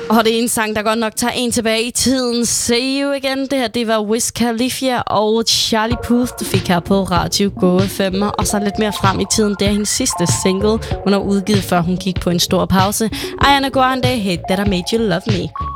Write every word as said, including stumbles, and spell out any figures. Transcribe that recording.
Og det er en sang, der godt nok tager en tilbage i tiden. See you again. Det her, det var Wiz Khalifa og Charlie Puth, du fik her på Radio Go F M. Og så lidt mere frem i tiden, det er hendes sidste single, hun har udgivet, før hun gik på en stor pause. Ariana Grande, Hey That I Made You Love Me.